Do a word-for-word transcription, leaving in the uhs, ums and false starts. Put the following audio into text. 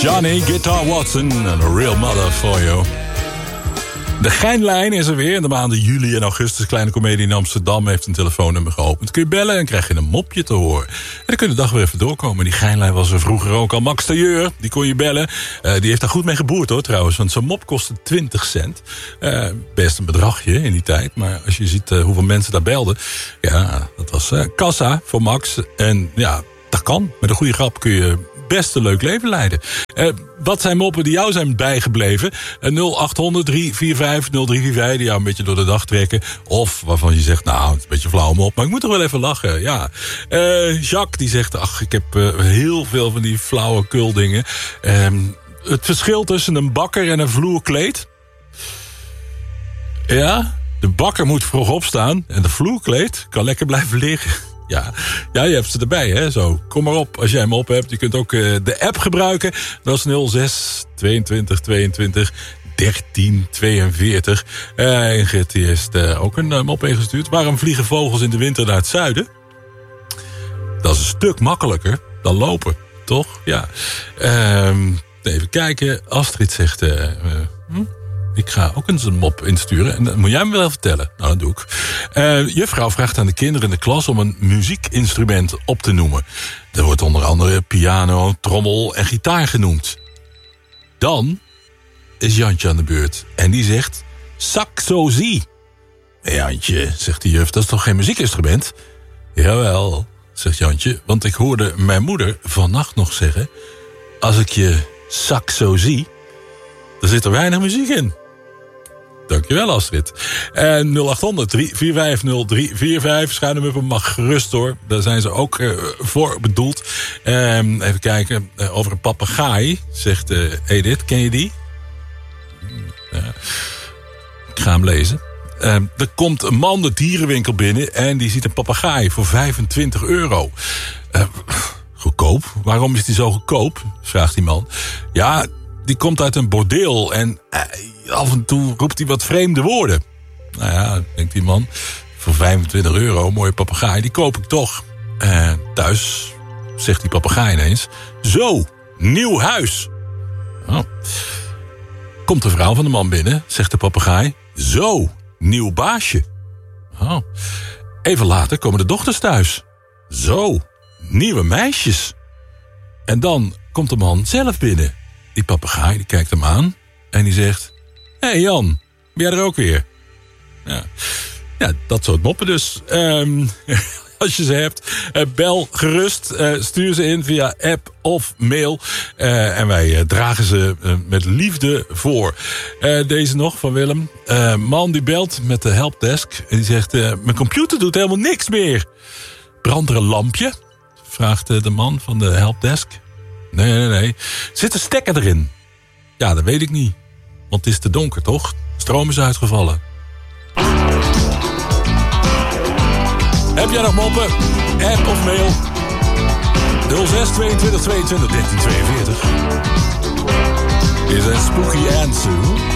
Johnny Guitar Watson and a Real Mother for You. De Geinlijn is er weer. In de maanden juli en augustus. Kleine Comedie in Amsterdam heeft een telefoonnummer geopend. Kun je bellen en krijg je een mopje te horen. En dan kun je de dag weer even doorkomen. Die Geinlijn was er vroeger ook al. Max Tailleur, die kon je bellen. Uh, die heeft daar goed mee geboerd hoor trouwens. Want zo'n mop kostte twintig cent. Uh, best een bedragje in die tijd. Maar als je ziet uh, hoeveel mensen daar belden. Ja, dat was uh, kassa voor Max. En ja, dat kan. Met een goede grap kun je best een leuk leven leiden. Uh, wat zijn moppen die jou zijn bijgebleven? Uh, nul acht honderd drie vier vijf nul drie vier vijf, die jou een beetje door de dag trekken. Of waarvan je zegt, nou, het is een beetje flauw mop, maar ik moet toch wel even lachen. Ja. Uh, Jacques die zegt, ach, ik heb uh, heel veel van die flauwe kuldingen. Uh, het verschil tussen een bakker en een vloerkleed. Ja, de bakker moet vroeg opstaan en de vloerkleed kan lekker blijven liggen. Ja, ja, je hebt ze erbij, hè, zo. Kom maar op, als jij hem op hebt. Je kunt ook uh, de app gebruiken. Dat is nul zes tweeëntwintig tweeëntwintig dertien tweeënveertig. Uh, Ingrid die heeft uh, ook een uh, mop ingestuurd. Waarom vliegen vogels in de winter naar het zuiden? Dat is een stuk makkelijker dan lopen, toch? Ja. Uh, even kijken. Astrid zegt... Uh, uh, hm? Ik ga ook eens een mop insturen. En dan moet jij me wel vertellen. Nou, dat doe ik. Uh, juffrouw vraagt aan de kinderen in de klas om een muziekinstrument op te noemen. Er wordt onder andere piano, trommel en gitaar genoemd. Dan is Jantje aan de beurt. En die zegt saxozie. Jantje, zegt de juf, dat is toch geen muziekinstrument? Jawel, zegt Jantje. Want ik hoorde mijn moeder vannacht nog zeggen... Als ik je saxozie, dan zit er weinig muziek in. Dankjewel, Astrid. En nul acht honderd drie vier vijf nul drie vier vijf. Schuin hem op, mag gerust hoor. Daar zijn ze ook uh, voor bedoeld. Um, even kijken. Uh, over een papegaai, zegt uh, Edith. Ken je die? Uh, ik ga hem lezen. Uh, er komt een man de dierenwinkel binnen en die ziet een papegaai voor vijfentwintig euro. Uh, goedkoop? Waarom is die zo goedkoop? Vraagt die man. Ja, die komt uit een bordeel en uh, af en toe roept hij wat vreemde woorden. Nou ja, denkt die man, voor vijfentwintig euro, mooie papegaai, die koop ik toch. Uh, thuis, zegt die papegaai ineens, zo, nieuw huis. Oh. Komt de vrouw van de man binnen, zegt de papegaai, zo, nieuw baasje. Oh. Even later komen de dochters thuis. Zo, nieuwe meisjes. En dan komt de man zelf binnen. Die papegaai, die kijkt hem aan en die zegt... Hé hey Jan, ben jij er ook weer? Ja, ja dat soort moppen dus. Um, als je ze hebt, uh, bel gerust. Uh, stuur ze in via app of mail. Uh, en wij uh, dragen ze uh, met liefde voor. Uh, deze nog van Willem. Uh, man die belt met de helpdesk. En die zegt, uh, mijn computer doet helemaal niks meer. Brandt er een lampje? Vraagt uh, de man van de helpdesk. Nee, nee, nee. Zit een stekker erin? Ja, dat weet ik niet. Want het is te donker, toch? Stroom is uitgevallen. Heb jij nog moppen? App of mail? nul zes tweeëntwintig tweeëntwintig dertien tweeënveertig. Is een spooky answer.